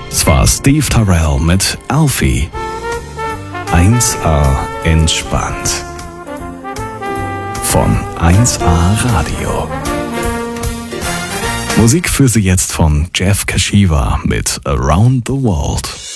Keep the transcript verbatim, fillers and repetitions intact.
Es war Steve Tyrell mit Alfie. eins A entspannt. Von eins A Radio. Musik für Sie jetzt von Jeff Kashiwa mit Around the World.